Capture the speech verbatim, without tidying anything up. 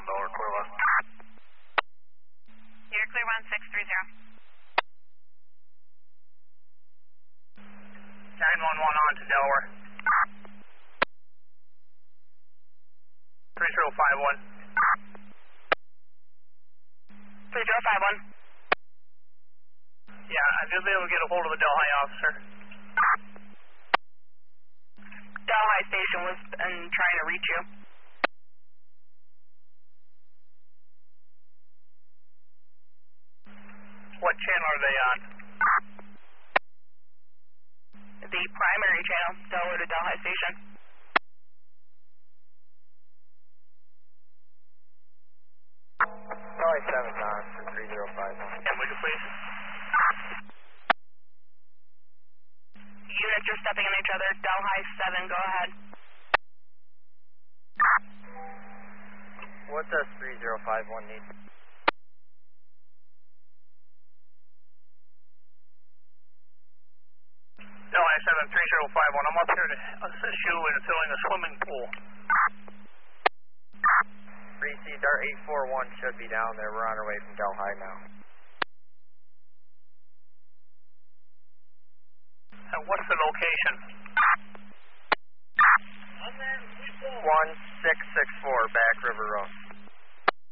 Delaware, clear west. You're clear one six three zero. nine one one on to Delaware. three zero five one. three zero five one. Yeah, I should be able to get a hold of the Delhi officer. Delhi Station was um, trying to reach you. What channel are they on? The primary channel, Delaware to Delhi Station. Delhi seven's on for three zero five one. And would you please? Units are stepping on each other. Delhi seven, go ahead. What does three zero five one need? Delhi seven, three zero five one. I'm up here to assist you in filling a swimming pool. Received, our eight four one should be down there. We're on our way from Delhi now. And what's the location? one six six four, Back River Road.